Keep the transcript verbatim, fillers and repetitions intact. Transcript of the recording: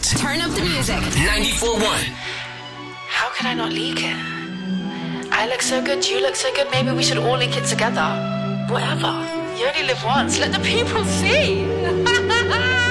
Turn up the music. ninety-four point one. How can I not leak it? I look so good, you look so good, maybe we should all link it together. Whatever. You only live once, let the people see.